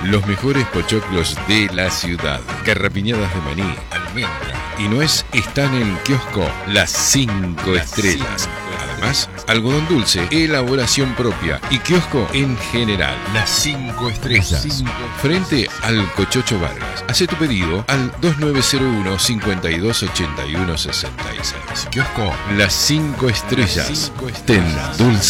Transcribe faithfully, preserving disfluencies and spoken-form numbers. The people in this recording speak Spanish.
Los mejores pochoclos de la ciudad. Carrapiñadas de maní, almendra y nuez están en Kiosco Las Cinco Estrellas. Además, algodón dulce, elaboración propia y kiosco en general. Las Cinco Estrellas. Frente al Cochocho Vargas. Hacé tu pedido al dos nueve cero uno, cinco dos ocho uno seis seis. Kiosco Las Cinco Estrellas. Ten dulce.